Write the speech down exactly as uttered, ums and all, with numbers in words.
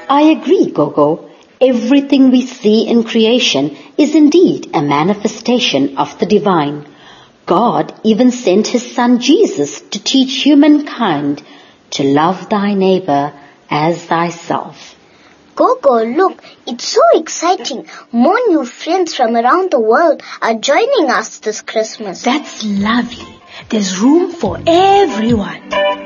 I agree, Gogo. Everything we see in creation is indeed a manifestation of the divine. God even sent his son Jesus to teach humankind to love thy neighbor as thyself. Gogo, look, it's so exciting. More new friends from around the world are joining us this Christmas. That's lovely. There's room for everyone.